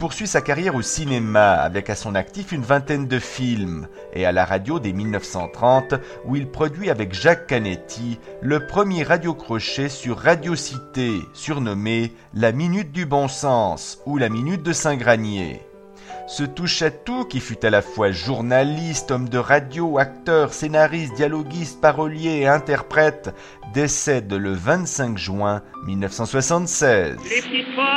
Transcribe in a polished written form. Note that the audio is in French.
poursuit sa carrière au cinéma avec à son actif une vingtaine de films et à la radio dès 1930 où il produit avec Jacques Canetti le premier radio-crochet sur Radio Cité, surnommé La Minute du Bon Sens ou La Minute de Saint-Granier. Ce touche-à-tout qui fut à la fois journaliste, homme de radio, acteur, scénariste, dialoguiste, parolier et interprète décède le 25 juin 1976.